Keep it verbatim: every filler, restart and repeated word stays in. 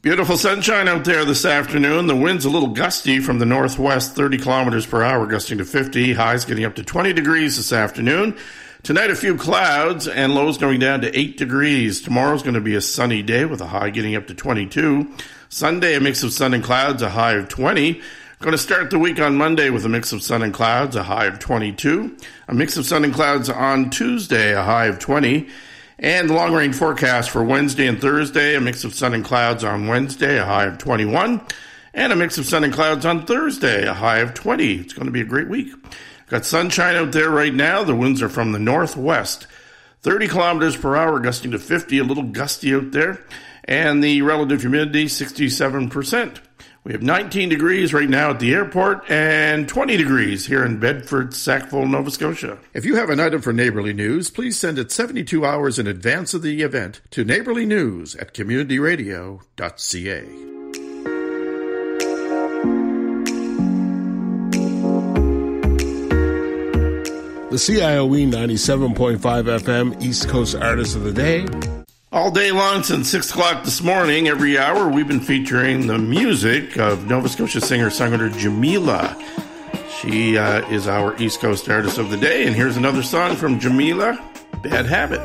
Beautiful sunshine out there this afternoon. The wind's a little gusty from the northwest, thirty kilometers per hour, gusting to fifty. Highs getting up to twenty degrees this afternoon. Tonight, a few clouds and lows going down to eight degrees. Tomorrow's going to be a sunny day with a high getting up to twenty-two. Sunday, a mix of sun and clouds, a high of twenty. Going to start the week on Monday with a mix of sun and clouds, a high of twenty-two. A mix of sun and clouds on Tuesday, a high of twenty. And the long-range forecast for Wednesday and Thursday, a mix of sun and clouds on Wednesday, a high of twenty-one. And a mix of sun and clouds on Thursday, a high of twenty. It's going to be a great week. Got sunshine out there right now. The winds are from the northwest, thirty kilometers per hour, gusting to fifty, a little gusty out there. And the relative humidity, sixty-seven percent. We have nineteen degrees right now at the airport and twenty degrees here in Bedford, Sackville, Nova Scotia. If you have an item for Neighborly News, please send it seventy-two hours in advance of the event to neighborly news at community radio dot c a. The C I O E ninety-seven point five F M East Coast Artist of the Day. All day long since six o'clock this morning, every hour, we've been featuring the music of Nova Scotia singer-songwriter Jamila. She uh, is our East Coast Artist of the Day, and here's another song from Jamila, Bad Habit.